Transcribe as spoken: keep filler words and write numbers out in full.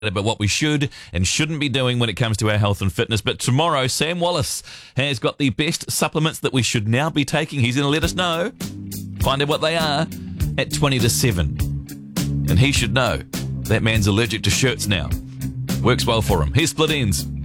about what we should and shouldn't be doing when it comes to our health and fitness. But tomorrow, Sam Wallace has got the best supplements that we should now be taking. He's going to let us know. Find out what they are at twenty to seven. And he should know. That man's allergic to shirts now. Works well for him. Here's Split Ends.